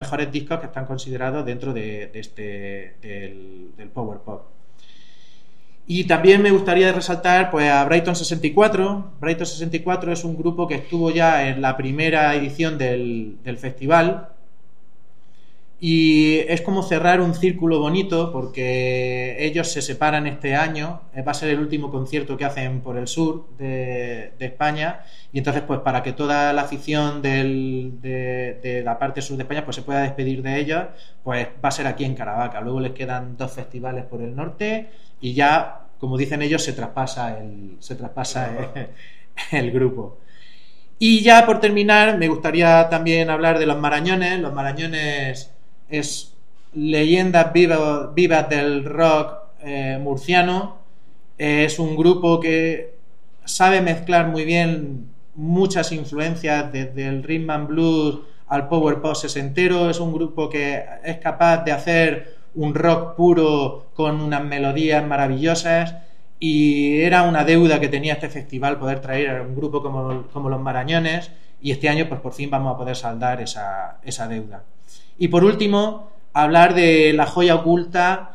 mejores discos que están considerados dentro del Power Pop. Y también me gustaría resaltar pues a Brighton 64. Brighton 64 es un grupo que estuvo ya en la primera edición del festival, y es como cerrar un círculo bonito, porque ellos se separan este año. Va a ser el último concierto que hacen por el sur de España, y entonces pues para que toda la afición de la parte sur de España pues se pueda despedir de ellos, pues va a ser aquí en Caravaca. Luego les quedan 2 festivales por el norte y ya, como dicen ellos, se traspasa el grupo. Y ya por terminar, me gustaría también hablar de Los Marañones. Los Marañones es leyendas vivas del rock murciano. Es un grupo que sabe mezclar muy bien muchas influencias, desde el rhythm and blues al power pop sesentero. Es un grupo que es capaz de hacer un rock puro con unas melodías maravillosas, y era una deuda que tenía este festival poder traer a un grupo como Los Marañones, y este año pues por fin vamos a poder saldar esa deuda. Y por último, hablar de la joya oculta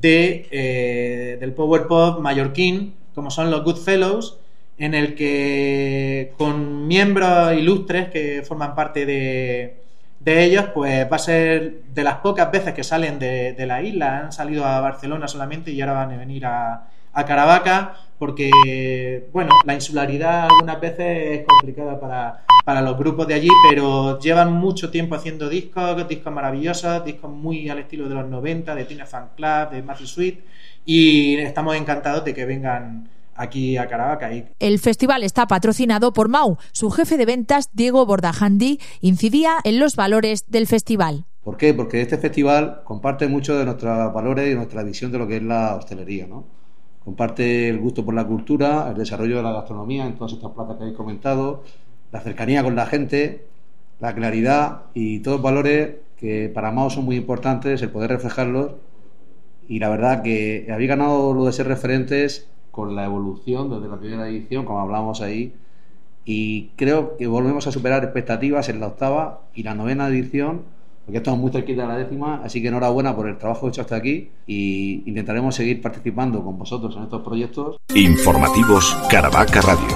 del power pop mallorquín, como son los Goodfellows, en el que con miembros ilustres que forman parte de ellos, pues va a ser de las pocas veces que salen de la isla. Han salido a Barcelona solamente y ahora van a venir a Caravaca, porque bueno, la insularidad algunas veces es complicada para los grupos de allí, pero llevan mucho tiempo haciendo discos maravillosos, discos muy al estilo de los 90, de Tina Fan Club, de Matthew Sweet, y estamos encantados de que vengan aquí a Caravaca. El festival está patrocinado por Mau. Su jefe de ventas, Diego Bordajandi, incidía en los valores del festival. ¿Por qué? Porque este festival comparte mucho de nuestros valores y nuestra visión de lo que es la hostelería, ¿no? Comparte el gusto por la cultura, el desarrollo de la gastronomía en todas estas plazas que habéis comentado, la cercanía con la gente, la claridad y todos valores que para Mau son muy importantes, el poder reflejarlos. Y la verdad que habéis ganado lo de ser referentes con la evolución desde la primera edición, como hablábamos ahí, y creo que volvemos a superar expectativas en la 8ª y la 9ª edición, porque estamos muy cerquita de la 10ª, así que enhorabuena por el trabajo hecho hasta aquí, y intentaremos seguir participando con vosotros en estos proyectos. Informativos Caravaca Radio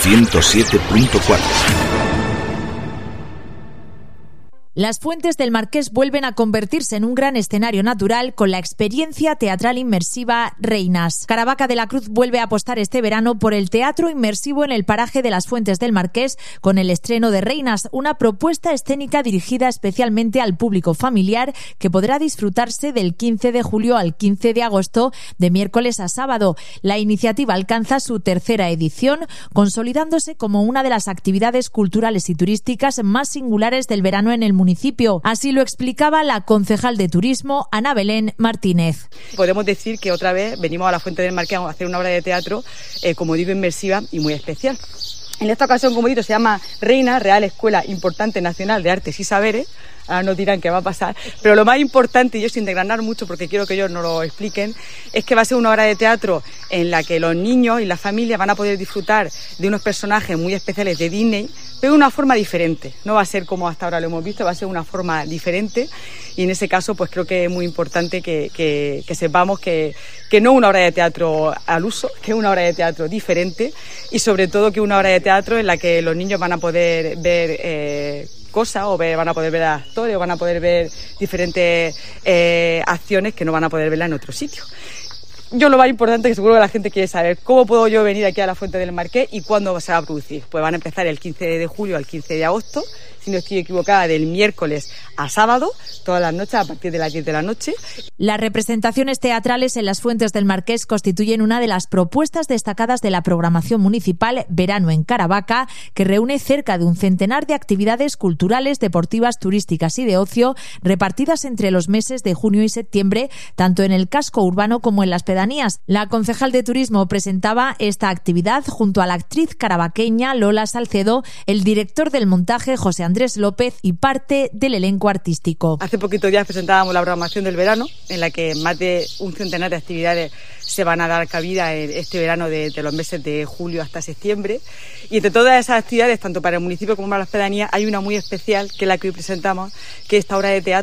107.4. Las Fuentes del Marqués vuelven a convertirse en un gran escenario natural con la experiencia teatral inmersiva Reinas. Caravaca de la Cruz vuelve a apostar este verano por el teatro inmersivo en el paraje de las Fuentes del Marqués con el estreno de Reinas, una propuesta escénica dirigida especialmente al público familiar que podrá disfrutarse del 15 de julio al 15 de agosto, de miércoles a sábado. La iniciativa alcanza su 3ª edición, consolidándose como una de las actividades culturales y turísticas más singulares del verano en el municipio. Así lo explicaba la concejal de Turismo, Ana Belén Martínez. Podemos decir que otra vez venimos a la Fuente del Marqués a hacer una obra de teatro, como digo, inmersiva y muy especial. En esta ocasión, como digo, se llama Reina, Real Escuela Importante Nacional de Artes y Saberes. Ahora nos dirán qué va a pasar, pero lo más importante, y yo sin desgranar mucho porque quiero que ellos nos lo expliquen, es que va a ser una obra de teatro en la que los niños y las familias van a poder disfrutar de unos personajes muy especiales de Disney, pero de una forma diferente. No va a ser como hasta ahora lo hemos visto, va a ser una forma diferente, y en ese caso pues creo que es muy importante que sepamos que no es una obra de teatro al uso, que es una obra de teatro diferente, y sobre todo que es una obra de teatro en la que los niños van a poder ver cosas, van a poder ver actores, o van a poder ver diferentes acciones que no van a poder verla en otro sitio. Yo lo más importante, que seguro que la gente quiere saber, ¿cómo puedo yo venir aquí a la Fuente del Marqués y cuándo se va a producir? Pues van a empezar el 15 de julio al 15 de agosto, si no estoy equivocada, del miércoles a sábado, todas las noches a partir de las 10 de la noche. Las representaciones teatrales en las Fuentes del Marqués constituyen una de las propuestas destacadas de la programación municipal Verano en Caravaca, que reúne cerca de un centenar de actividades culturales, deportivas, turísticas y de ocio, repartidas entre los meses de junio y septiembre, tanto en el casco urbano como en las pedanías. La concejal de Turismo presentaba esta actividad junto a la actriz caravaqueña Lola Salcedo, el director del montaje José Andrés López y parte del elenco artístico. Hace poquitos días presentábamos la programación del verano, en la que más de un centenar de actividades se van a dar cabida en este verano de los meses de julio hasta septiembre. Y entre todas esas actividades, tanto para el municipio como para las pedanías, hay una muy especial, que es la que hoy presentamos, que es esta obra de teatro